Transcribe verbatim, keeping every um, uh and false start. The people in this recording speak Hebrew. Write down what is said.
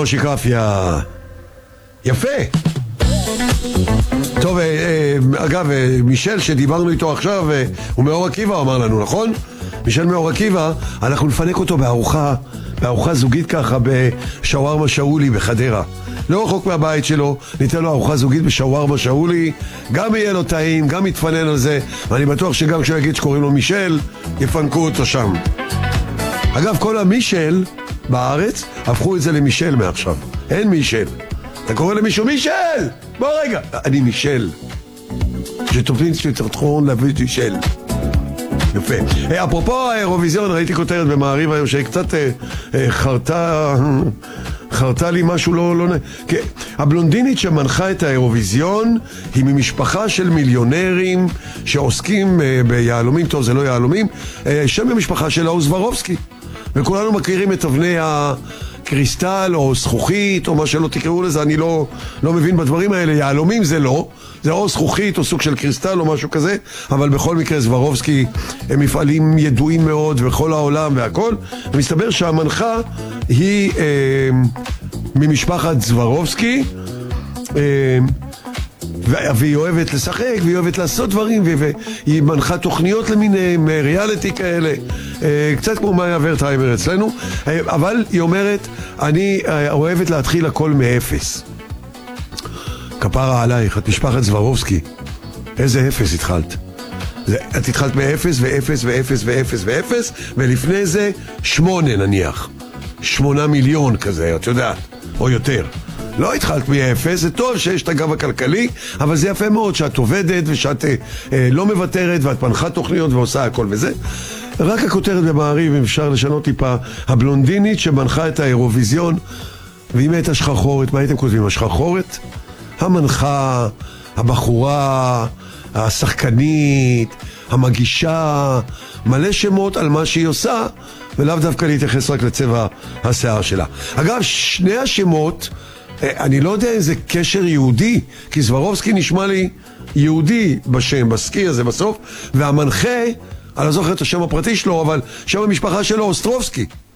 מושיקרפיה. יפה. טוב, אגב, מישל שדיברנו איתו עכשיו, הוא מאור עקיבא, הוא אמר לנו, נכון? מישל מאור עקיבא, אנחנו נפנק אותו בארוחה, בארוחה זוגית ככה בשווארמה שאולי בחדרה. לא רחוק מהבית שלו, ניתן לו ארוחה זוגית בשווארמה שאולי, גם יהיה לו טעים, גם יתפנן על זה, ואני בטוח שגם כשהוא יגיד שקוראים לו מישל, יפנקו אותו שם. אגב, כל המישל בארץ הפכו את זה למישל מעכשיו. אין מישל. אתה קורא למישהו מישל! בוא רגע. אני מישל. שתופין שתרתחון להביא את מישל. יפה. אפרופו האירוויזיון, ראיתי כותרת במעריב היום שקצת חרטה חרטה לי משהו לא... לא... הבלונדינית שמנחה את האירוויזיון היא ממשפחה של מיליונרים שעוסקים ביהלומים, טוב זה לא יהלומים, שם המשפחה של אוזברובסקי. וכולנו מכירים את אבני הקריסטל או זכוכית או מה שלא תקראו לזה, אני לא, לא מבין בדברים האלה. יהלומים זה לא, זה או זכוכית או סוג של קריסטל או משהו כזה, אבל בכל מקרה זברובסקי הם מפעלים ידועים מאוד בכל העולם והכל. ומסתבר שהמנחה היא אה, ממשפחת זברובסקי, אה, והיא אוהבת לשחק, והיא אוהבת לעשות דברים, והיא מנחה תוכניות למיניהם, ריאליטי כאלה, קצת כמו מאיה ורטהיימר אצלנו, אבל היא אומרת, אני אוהבת להתחיל הכל מאפס. כפרה עלייך, את משפחת זברובסקי, איזה אפס התחלת? את התחלת מאפס ואפס ואפס ואפס ואפס, ולפני זה שמונה נניח, שמונה מיליון כזה, את יודעת, או יותר. לא התחלת מאפס, זה טוב שיש את הגב הכלכלי, אבל זה יפה מאוד שאת עובדת ושאת אה, לא מוותרת ואת מנחה תוכניות ועושה הכל וזה. רק הכותרת במעריב, אם אפשר לשנות טיפה, הבלונדינית שמנחה את האירוויזיון, ואם הייתה שחרחורת, מה הייתם כותבים? השחרחורת? המנחה, הבחורה, השחקנית, המגישה, מלא שמות על מה שהיא עושה, ולאו דווקא להתייחס רק לצבע השיער שלה. אגב, שני השמות, אני לא יודע אם זה קשר יהודי, כי זברובסקי נשמע לי יהודי בשם, בסקי הזה בסוף, והמנחה, אני לא זוכר את השם הפרטי שלו, אבל שם המשפחה שלו אוסטרובסקי.